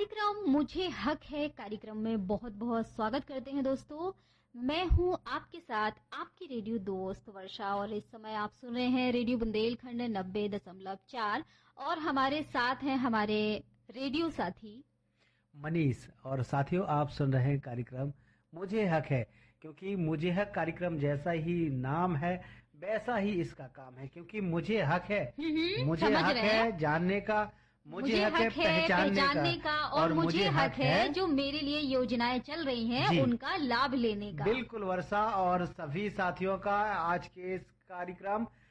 कार्यक्रम मुझे हक है कार्यक्रम में बहुत बहुत स्वागत करते हैं दोस्तों। मैं हूं आपके साथ आपकी रेडियो दोस्त वर्षा और इस समय आप सुन रहे हैं रेडियो बुंदेलखंड 90.4 और हमारे साथ हैं हमारे रेडियो साथी मनीष। और साथियों, आप सुन रहे हैं कार्यक्रम मुझे हक है, क्योंकि मुझे हक कार्यक्रम जैसा ही नाम है वैसा ही इसका काम है, क्योंकि मुझे हक है, मुझे समझ हक रहे है हैं। जानने का, मुझे हक है पहचानने का और मुझे हक है जो मेरे लिए योजनाएं चल रही हैं जी। उनका लाभ लेने का। बिल्कुल वर्षा और सभी साथियों का आज के इस कार्यक्रम